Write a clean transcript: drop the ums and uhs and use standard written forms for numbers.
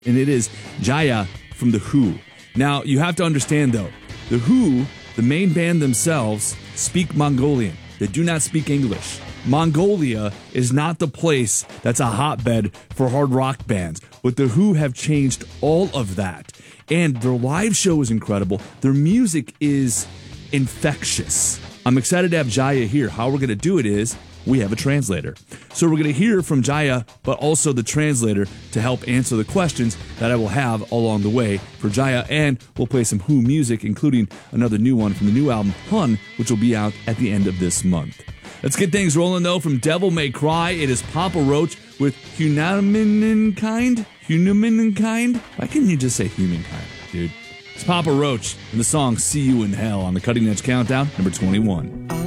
and it is Jaya from The Who. Now, you have to understand, though, The Who, the main band themselves, speak Mongolian. They do not speak English. Mongolia is not the place that's a hotbed for hard rock bands, but The Who have changed all of that. And their live show is incredible. Their music is infectious. I'm excited to have Jaya here. How we're going to do it is we have a translator. So we're going to hear from Jaya, but also the translator to help answer the questions that I will have along the way for Jaya. And we'll play some Who music, including another new one from the new album, Hun, which will be out at the end of this month. Let's get things rolling, though. From Devil May Cry, it is Papa Roach with Humankind. Humankind? Why couldn't you just say Humankind, dude? It's Papa Roach and the song See You in Hell on the Cutting Edge Countdown, number 21.